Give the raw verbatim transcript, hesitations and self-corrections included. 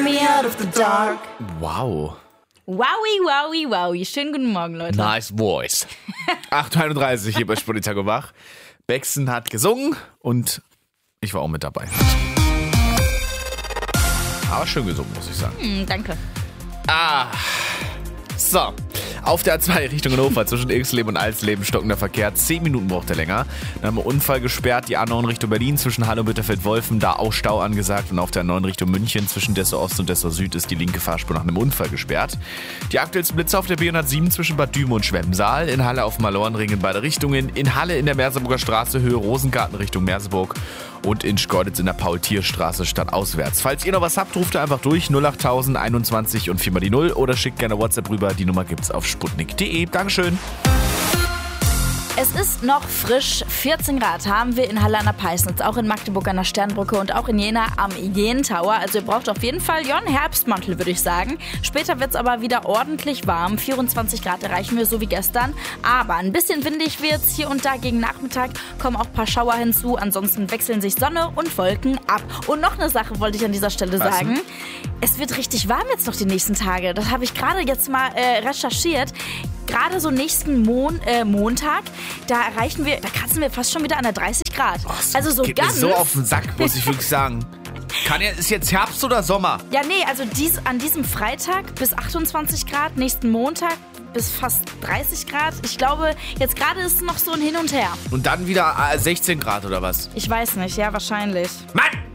Me out of the dark. Wow. Wowie, wowie, wowie. Schönen guten Morgen, Leute. Nice voice. acht Uhr einunddreißig hier bei Sputnik wach. Bexen hat gesungen und ich war auch mit dabei. Aber schön gesungen, muss ich sagen. Hm, danke. Ah, so. Auf der A zwei Richtung Hannover zwischen Ilksleben und Alsleben stockender Verkehr. Zehn Minuten braucht er länger. Dann haben wir Unfall gesperrt. Die A neun Richtung Berlin zwischen Halle und Bitterfeld-Wolfen. Da auch Stau angesagt. Und auf der A neun Richtung München zwischen Dessau Ost und Dessau Süd ist die linke Fahrspur nach einem Unfall gesperrt. Die aktuellsten Blitze auf der B hundertsieben zwischen Bad Dürm und Schwemmensaal. In Halle auf Malornring in beide Richtungen. In Halle in der Merseburger Straße Höhe Rosengarten Richtung Merseburg. Und in Schkeuditz in der Paul-Thier-Straße stadtauswärts. Falls ihr noch was habt, ruft ihr einfach durch null acht tausend einundzwanzig und viermal die null oder schickt gerne WhatsApp rüber. Die Nummer gibt's auf sputnik punkt de. Dankeschön. Es ist noch frisch, vierzehn Grad haben wir in Halle an der Peisnitz, auch in Magdeburg an der Sternbrücke und auch in Jena am Jena-Tower. Also ihr braucht auf jeden Fall ja einen Herbstmantel, würde ich sagen. Später wird es aber wieder ordentlich warm. vierundzwanzig Grad erreichen wir, so wie gestern. Aber ein bisschen windig wird es hier und da. Gegen Nachmittag kommen auch ein paar Schauer hinzu. Ansonsten wechseln sich Sonne und Wolken ab. Und noch eine Sache wollte ich an dieser Stelle Was sagen. denn? Es wird richtig warm jetzt noch die nächsten Tage. Das habe ich gerade jetzt mal äh, recherchiert. Gerade so nächsten Mon- äh, Montag, da erreichen wir, da kratzen wir fast schon wieder an der dreißig Grad. Oh, so, also so geht ganz. mir so auf den Sack, muss ich wirklich sagen. Kann ja, ist jetzt Herbst oder Sommer? Ja, nee, also dies, an diesem Freitag bis achtundzwanzig Grad, nächsten Montag bis fast dreißig Grad. Ich glaube, jetzt gerade ist noch so ein Hin und Her. Und dann wieder äh, sechzehn Grad oder was? Ich weiß nicht, ja, wahrscheinlich. Mann!